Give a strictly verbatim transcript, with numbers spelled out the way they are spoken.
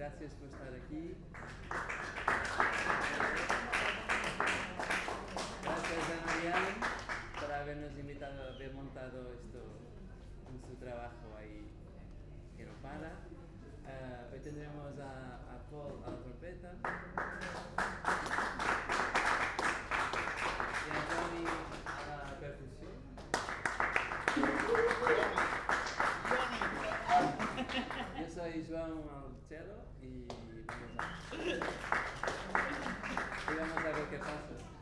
gracias por estar aquí. Gracias a Marianne por habernos invitado a haber montado esto en su trabajo ahí que no para. Uh, hoy tendremos a, a Paul a la trompeta y a Tony a la percusión. Yo soy João al cello y vamos a, y vamos a ver qué pasa.